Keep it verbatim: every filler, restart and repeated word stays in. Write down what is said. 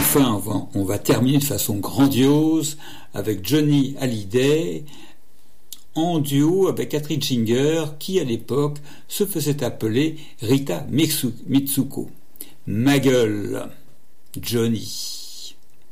enfin, on va, on va terminer de façon grandiose avec Johnny Hallyday en duo avec Catherine Singer, qui à l'époque se faisait appeler Rita Mitsuko. Ma gueule, Johnny.